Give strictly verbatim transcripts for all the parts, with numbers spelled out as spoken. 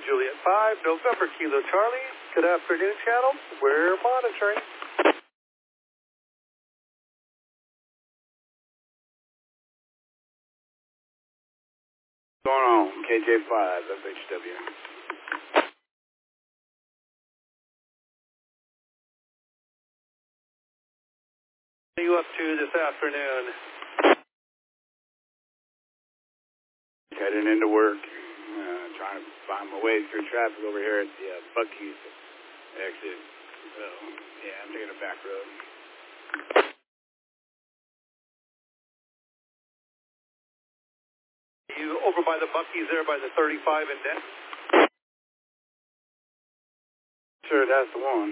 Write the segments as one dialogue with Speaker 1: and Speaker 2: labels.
Speaker 1: Juliet five, November Kilo Charlie. Good afternoon, channel. We're monitoring.
Speaker 2: What's going on? K J five, F H W.
Speaker 1: What are you up to this afternoon?
Speaker 2: Heading into work. Uh, trying to find my way through traffic over here at the uh, Buc-ee's exit. So, yeah, I'm taking a back road.
Speaker 1: You over by the Buc-ee's there by the thirty-five and then?
Speaker 2: Sure, that's the one.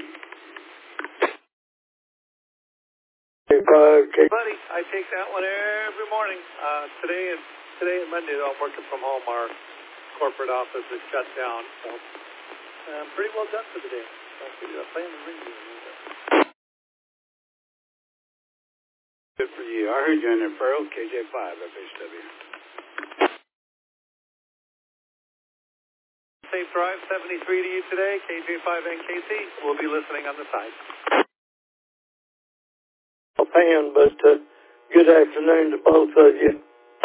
Speaker 1: Buddy, I take that one every morning. Uh, today and today and Monday, though, I'm working from home. Our corporate office is shut down, so I'm pretty well done for the day. I figured I'd play in the ring a little bit.
Speaker 2: Good for you. I heard you in there, Pearl. K J five, F H W.
Speaker 1: Safe drive seventy-three to you today, K J five N K C. We'll be listening on the side.
Speaker 3: Offhand, but uh, good afternoon to both of you.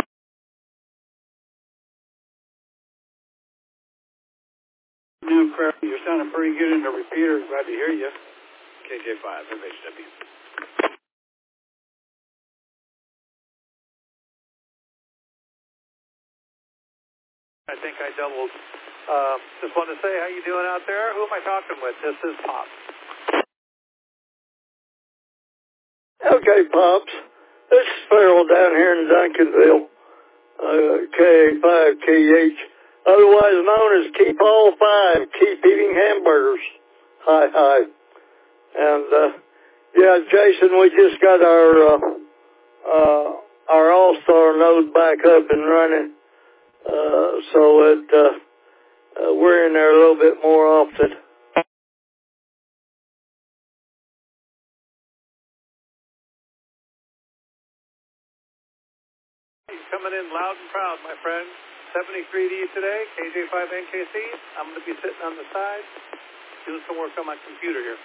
Speaker 2: Afternoon, Pearl. You're sounding pretty good in the repeater. Glad to hear you. K J five, F H W.
Speaker 1: I think I doubled. Uh, just want to say, how you doing out there? Who am I talking with? This is Pop.
Speaker 3: Okay, Pops. This is Farrell down here in Duncanville, uh, K five K H, otherwise known as Keep All Five, Keep Eating Hamburgers. Hi, hi. And, uh, yeah, Jason, we just got our, uh, uh, our All-Star node back up and running, uh, so it, uh, uh, we're in there a little bit more often.
Speaker 1: Coming in loud and proud, my friend. seventy-three to you today, K J five N K C. I'm going to be sitting on the side, doing some work on my computer here.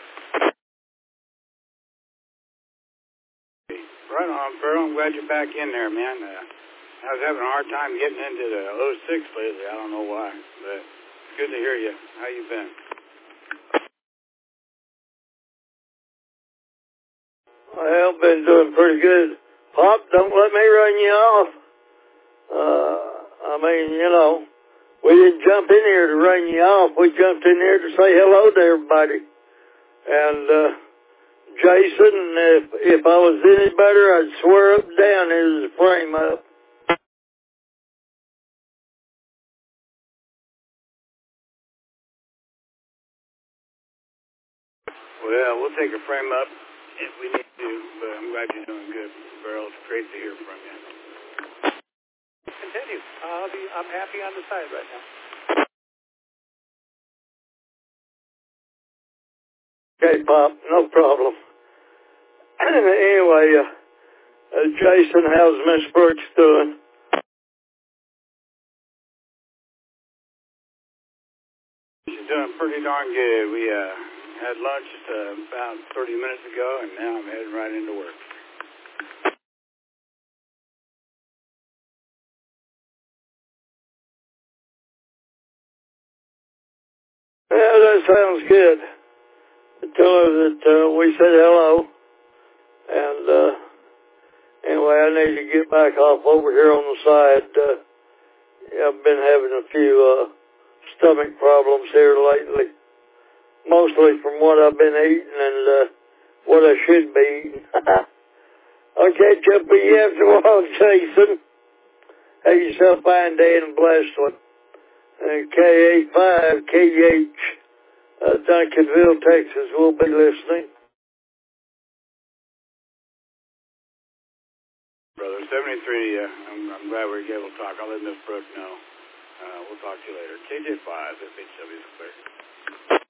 Speaker 2: Right on, Pearl. I'm glad you're back in there, man. Uh, I was having a hard time getting into the oh six lately. I don't know why, but it's good to hear you. How you been?
Speaker 3: Well, been doing pretty good. Pop, don't let me run you off. Uh, I mean, you know, we didn't jump in here to run you off. We jumped in here to say hello to everybody. And, uh, Jason, if, if I was any better, I'd swear up and down it was a frame up.
Speaker 2: Well, we'll take a frame up if we need to, but I'm glad you're doing good, Pearl. It's great to hear from you.
Speaker 1: Continue. I'll be, I'm happy on the side right now.
Speaker 3: Okay, Pop, no problem. Anyway, uh, uh, Jason, how's Miss Brooks doing?
Speaker 2: She's doing pretty darn good. We uh, had lunch uh, about thirty minutes ago, and now I'm heading right into work.
Speaker 3: Yeah, that sounds good. Tell her that uh, we said hello. And uh, anyway, I need to get back off over here on the side. Uh, yeah, I've been having a few uh, stomach problems here lately, mostly from what I've been eating and uh, what I should be eating. I'll catch up with you after a while, Jason. Have yourself a fine day and a blessed one. Uh, K eight five K H, uh, Duncanville, Texas, will be listening.
Speaker 2: Brother, seventy-three, uh, I'm, I'm glad we were able to talk. I'll let Miss Brooke know. Uh, we'll talk to you later. K J five, F H W is clear.